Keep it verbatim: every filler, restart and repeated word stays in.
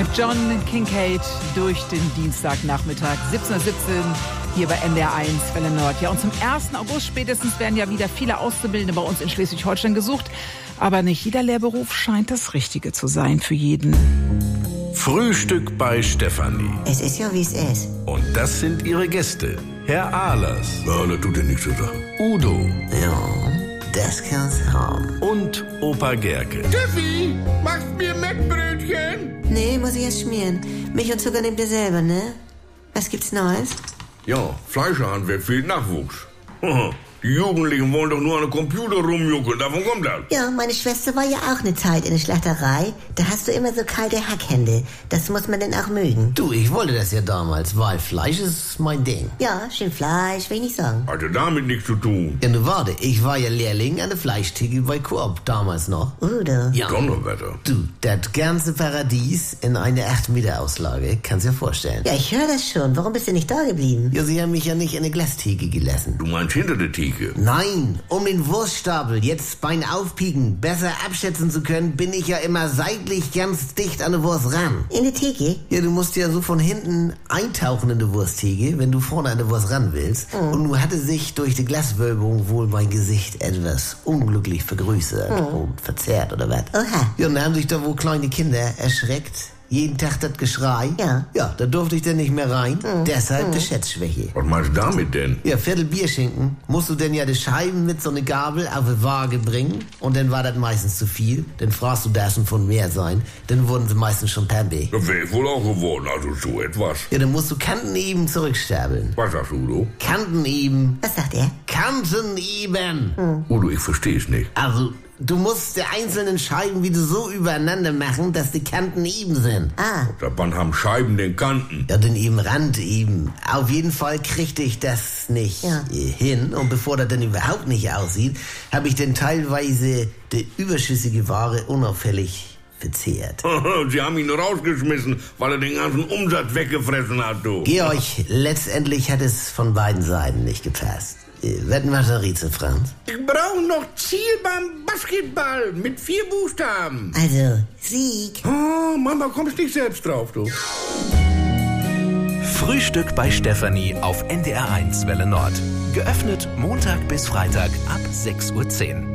Mit John Kincaid durch den Dienstagnachmittag, siebzehn Uhr siebzehn, hier bei N D R eins Welle Nord. Ja, und zum ersten August spätestens werden ja wieder viele Auszubildende bei uns in Schleswig-Holstein gesucht. Aber nicht jeder Lehrberuf scheint das Richtige zu sein für jeden. Frühstück bei Stefanie. Es ist ja, wie es ist. Und das sind ihre Gäste. Herr Ahlers. Ja, das tut dir nichts zu sagen. Udo. Ja, das kann's haben. Und Opa Gerke. Steffi, machst mir Mettbrötchen? Nee, muss ich erst schmieren. Milch und Zucker nehmt ihr selber, ne? Was gibt's Neues? Ja, Fleischerhandwerk fehlt Nachwuchs. Die Jugendlichen wollen doch nur an den Computer rumjuckeln, davon kommt das. Ja, meine Schwester war ja auch eine Zeit in der Schlachterei. Da hast du immer so kalte Hackhände. Das muss man denn auch mögen. Du, ich wollte das ja damals, weil Fleisch ist mein Ding. Ja, schön Fleisch, will ich nicht sagen. Hatte damit nichts zu tun. Ja, nu warte, ich war ja Lehrling an der Fleischtheke bei Coop damals noch. Udo. Ja. Donnerwetter. Du, das ganze Paradies in eine acht Meter Auslage, kannst dir vorstellen. Ja, ich höre das schon. Warum bist du nicht da geblieben? Ja, sie haben mich ja nicht in eine Glastheke gelassen. Du meinst hinter der Theke? Nein, um den Wurststapel jetzt beim Aufpieken besser abschätzen zu können, bin ich ja immer seitlich ganz dicht an der Wurst ran. In der Theke? Ja, du musst ja so von hinten eintauchen in die Wursttheke, wenn du vorne an der Wurst ran willst. Mhm. Und nun hatte sich durch die Glaswölbung wohl mein Gesicht etwas unglücklich vergrößert mhm. und verzerrt oder was. Oha. Ja, und da haben sich da wohl kleine Kinder erschreckt. Jeden Tag das Geschrei. Ja. Ja, da durfte ich dann nicht mehr rein. Mhm. Deshalb mhm. die Schätzschwäche. Was meinst du damit denn? Ja, Viertel Bierschinken musst du denn ja die Scheiben mit so einer Gabel auf die Waage bringen. Und dann war das meistens zu viel. Dann fragst du, das von mehr sein. Dann wurden sie meistens schon pampe. Das wäre ich wohl auch geworden, also so etwas. Ja, dann musst du Kanten eben zurückstapeln. Was sagst du, Udo? Kanten eben. Was sagt er? Kanten eben. Mhm. Udo, ich versteh's nicht. Also, du musst die einzelnen Scheiben wieder so übereinander machen, dass die Kanten eben sind. Ah. Da wann haben Scheiben den Kanten? Ja, den eben Rand eben. Auf jeden Fall kriegte ich das nicht Ja. hin. Und bevor das dann überhaupt nicht aussieht, habe ich dann teilweise die überschüssige Ware unauffällig verzehrt. Sie haben ihn rausgeschmissen, weil er den ganzen Umsatz weggefressen hat, du. Georg, letztendlich hat es von beiden Seiten nicht gepasst. Wetten wir da Rätsel, Franz? Ich brauche noch Ziel beim Basketball mit vier Buchstaben. Also, Sieg. Oh, Mama, kommst nicht selbst drauf, du. Frühstück bei Stefanie auf N D R eins Welle Nord. Geöffnet Montag bis Freitag ab sechs Uhr zehn.